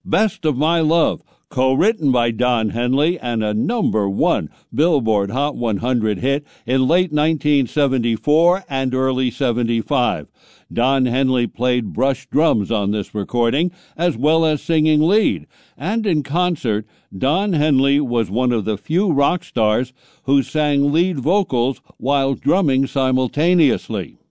Best of My Love, co-written by Don Henley and a #1 Billboard Hot 100 hit in late 1974 and early 75. Don Henley played brush drums on this recording, as well as singing lead, and in concert, Don Henley was one of the few rock stars who sang lead vocals while drumming simultaneously.